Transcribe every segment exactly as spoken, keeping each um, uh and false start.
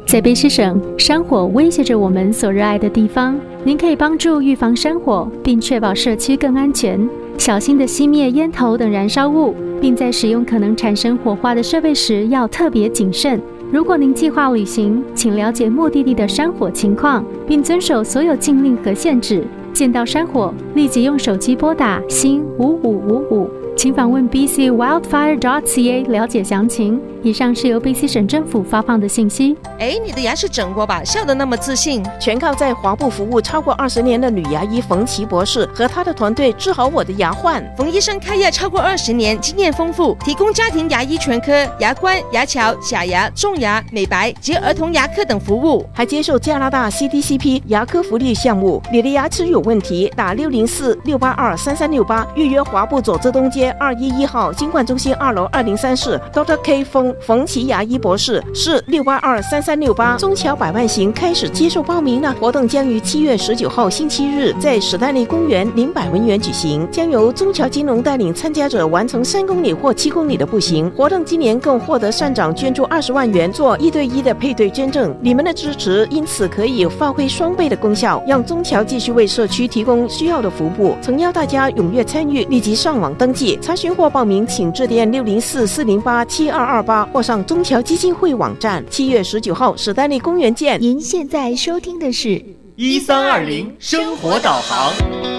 在卑诗省，山火威胁着我们所热爱的地方。您可以帮助预防山火，并确保社区更安全，小心地熄灭烟头等燃烧物，并在使用可能产生火花的设备时要特别谨慎。如果您计划旅行，请了解目的地的山火情况，并遵守所有禁令和限制。见到山火，立即用手机拨打星五五五五。请访问 b c wildfire dot c a 了解详情。以上是由 B C 省政府发放的信息。 哎，你的牙是整过吧？笑得那么自信。 全靠在华部服务超过二十年的女牙医冯琦博士和她的团队治好我的牙患。 冯医生开业超过二十年，经验丰富，提供家庭牙医全科、牙冠、牙桥、假牙、种牙、美白及儿童牙科等服务， 还接受加拿大 C D C P 牙科福利项目。你的牙齿有问题，打六零四六八二三三六八预约华部佐治东街二一一号金冠中心二楼二零三室 Doctor K 冯冯琦牙医博士，是六八二三三六八。中侨百万行开始接受报名了，活动将于七月十九号星期日在史丹利公园林百文园举行，将由中侨金融带领参加者完成三公里或七公里的步行。活动今年更获得善长捐助二十万元做一对一的配对捐赠，你们的支持因此可以发挥双倍的功效，让中侨继续为社区提供需要的服务。诚邀大家踊跃参与，立即上网登记查询或报名，请致电六零四四零八七二二八或上中侨基金会网站。七月十九号史丹利公园见。 您现在收听的是一三二零生活导航。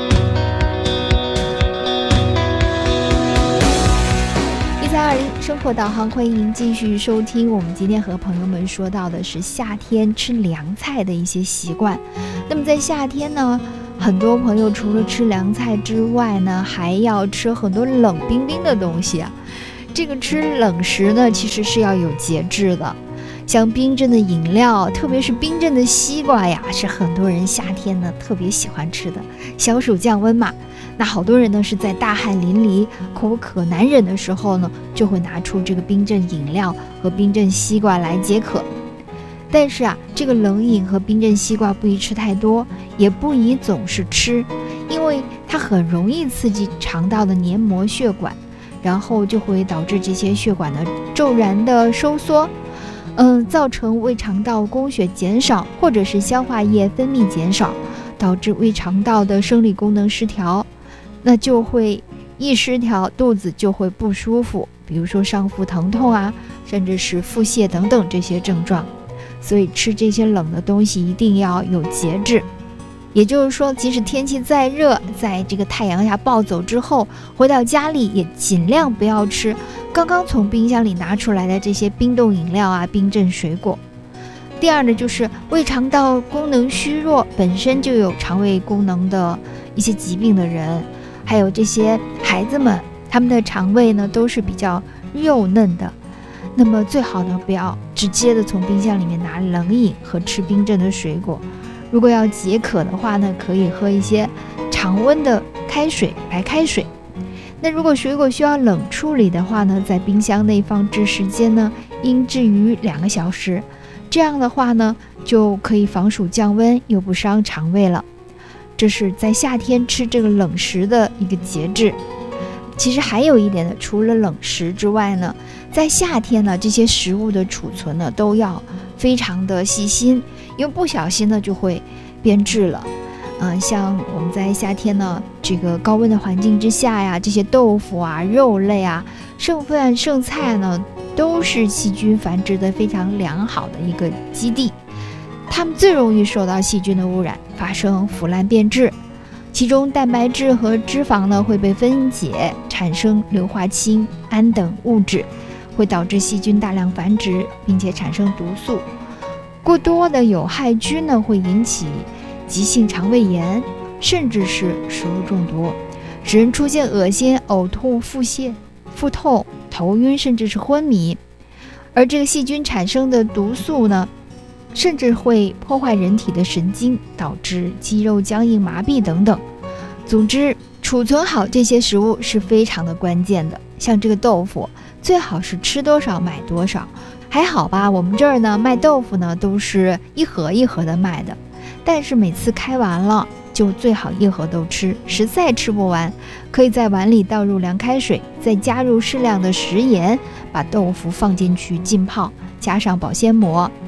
一三二零生活导航，欢迎您继续收听。我们今天和朋友们说到的是夏天吃凉菜的一些习惯。那么在夏天呢，很多朋友除了吃凉菜之外呢，还要吃很多冷冰冰的东西啊。这个吃冷食呢，其实是要有节制的。像冰镇的饮料，特别是冰镇的西瓜呀，是很多人夏天呢特别喜欢吃的，消暑降温嘛。那好多人呢是在大汗淋漓、口渴难忍的时候呢，就会拿出这个冰镇饮料和冰镇西瓜来解渴。但是啊，这个冷饮和冰镇西瓜不宜吃太多，也不宜总是吃，因为它很容易刺激肠道的黏膜血管，然后就会导致这些血管的骤然的收缩。嗯，造成胃肠道供血减少，或者是消化液分泌减少，导致胃肠道的生理功能失调，那就会一失调，肚子就会不舒服，比如说上腹疼痛啊，甚至是腹泻等等这些症状。所以吃这些冷的东西一定要有节制。也就是说，即使天气再热，在这个太阳下暴走之后，回到家里也尽量不要吃刚刚从冰箱里拿出来的这些冰冻饮料啊、冰镇水果。第二呢，就是胃肠道功能虚弱，本身就有肠胃功能的一些疾病的人，还有这些孩子们，他们的肠胃呢都是比较幼嫩的，那么最好呢不要直接的从冰箱里面拿冷饮和吃冰镇的水果。如果要解渴的话呢，可以喝一些常温的开水、白开水。那如果水果需要冷处理的话呢，在冰箱内放置时间呢，应置于两个小时。这样的话呢，就可以防暑降温，又不伤肠胃了。这是在夏天吃这个冷食的一个节制。其实还有一点呢，除了冷食之外呢，在夏天呢，这些食物的储存呢，都要非常的细心，因为不小心呢就会变质了。嗯、呃，像我们在夏天呢，这个高温的环境之下呀，这些豆腐啊、肉类啊、剩饭剩菜呢，都是细菌繁殖的非常良好的一个基地，它们最容易受到细菌的污染，发生腐烂变质。其中蛋白质和脂肪呢会被分解，产生硫化氢、氨等物质，会导致细菌大量繁殖，并且产生毒素。过多的有害菌呢会引起急性肠胃炎，甚至是食物中毒，使人出现恶心、呕吐、腹泻、腹痛、头晕，甚至是昏迷。而这个细菌产生的毒素呢，甚至会破坏人体的神经，导致肌肉僵硬、麻痹等等。总之，储存好这些食物是非常的关键的。像这个豆腐，最好是吃多少买多少。还好吧，我们这儿呢卖豆腐呢都是一盒一盒的卖的，但是每次开完了就最好一盒都吃，实在吃不完，可以在碗里倒入凉开水，再加入适量的食盐，把豆腐放进去浸泡，加上保鲜膜。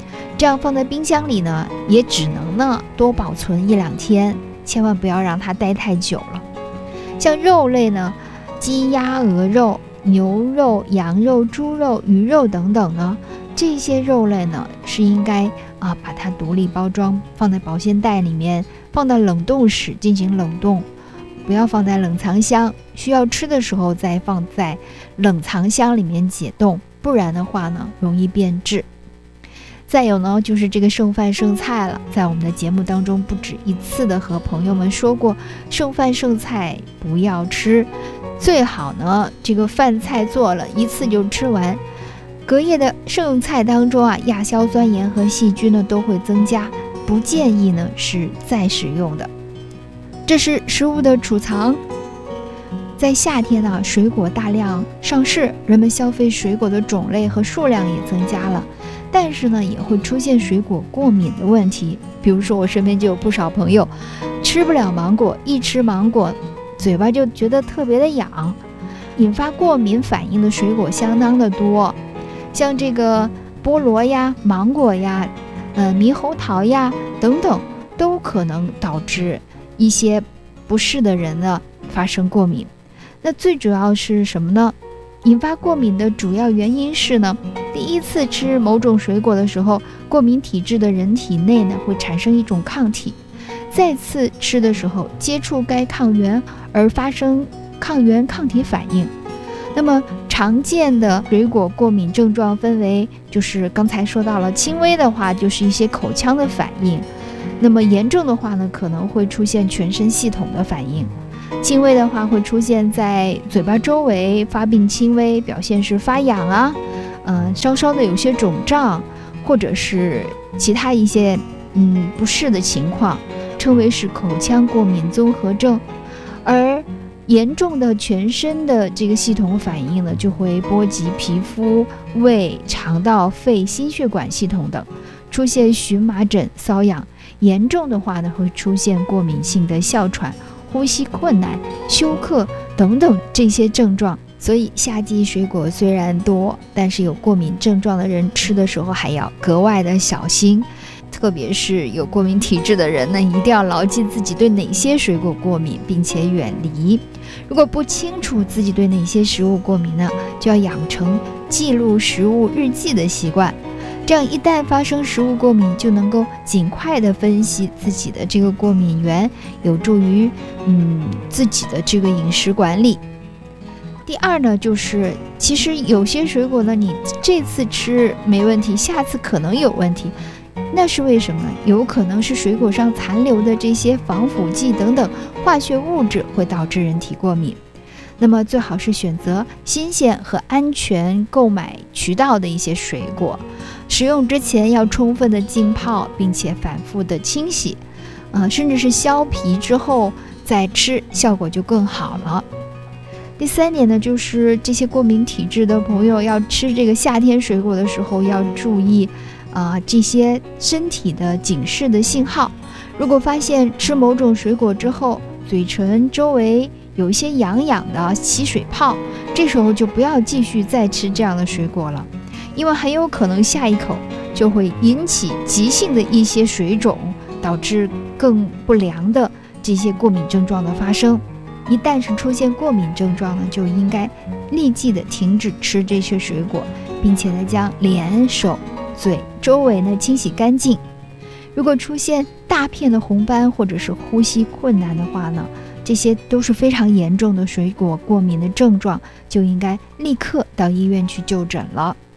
这样放在冰箱里呢，也只能呢多保存一两天，千万不要让它待太久了。像肉类呢，鸡鸭鹅肉、牛肉、羊肉、猪肉、鱼肉等等呢，这些肉类呢是应该啊把它独立包装，放在保鲜袋里面，放到冷冻室进行冷冻，不要放在冷藏箱，需要吃的时候再放在冷藏箱里面解冻，不然的话呢容易变质。再有呢，就是这个剩饭剩菜了，在我们的节目当中不止一次的和朋友们说过，剩饭剩菜不要吃，最好呢这个饭菜做了一次就吃完。隔夜的剩菜当中啊，亚硝酸盐和细菌呢都会增加，不建议呢是再使用的。这是食物的储藏。在夏天呢，水果大量上市，人们消费水果的种类和数量也增加了，但是呢也会出现水果过敏的问题。比如说我身边就有不少朋友吃不了芒果，一吃芒果嘴巴就觉得特别的痒，引发过敏反应的水果相当的多，像这个菠萝呀、芒果呀、呃猕猴桃呀等等，都可能导致一些不适的人呢发生过敏。那最主要是什么呢？引发过敏的主要原因是呢，第一次吃某种水果的时候，过敏体质的人体内呢会产生一种抗体，再次吃的时候接触该抗原而发生抗原抗体反应。那么常见的水果过敏症状分为，就是刚才说到了，轻微的话就是一些口腔的反应，那么严重的话呢，可能会出现全身系统的反应。轻微的话会出现在嘴巴周围，发病轻微，表现是发痒啊，呃，稍稍的有些肿胀，或者是其他一些嗯不适的情况，称为是口腔过敏综合症。而严重的全身的这个系统反应呢，就会波及皮肤、胃、肠道、肺、心血管系统等，出现荨麻疹、瘙痒。严重的话呢，会出现过敏性的哮喘、呼吸困难、休克等等这些症状。所以夏季水果虽然多，但是有过敏症状的人吃的时候还要格外的小心，特别是有过敏体质的人呢，一定要牢记自己对哪些水果过敏，并且远离。如果不清楚自己对哪些食物过敏呢，就要养成记录食物日记的习惯，这样一旦发生食物过敏，就能够尽快的分析自己的这个过敏源，有助于嗯自己的这个饮食管理。第二呢，就是其实有些水果呢，你这次吃没问题，下次可能有问题，那是为什么呢？有可能是水果上残留的这些防腐剂等等化学物质会导致人体过敏。那么最好是选择新鲜和安全购买渠道的一些水果，使用之前要充分的浸泡，并且反复的清洗，呃，甚至是削皮之后再吃，效果就更好了。第三点呢，就是这些过敏体质的朋友要吃这个夏天水果的时候要注意啊、呃、这些身体的警示的信号。如果发现吃某种水果之后嘴唇周围有一些痒痒的起水泡，这时候就不要继续再吃这样的水果了，因为很有可能下一口就会引起急性的一些水肿，导致更不良的这些过敏症状的发生。一旦是出现过敏症状呢，就应该立即的停止吃这些水果，并且呢将脸、手、嘴周围呢清洗干净。如果出现大片的红斑或者是呼吸困难的话呢，这些都是非常严重的水果过敏的症状，就应该立刻到医院去就诊了。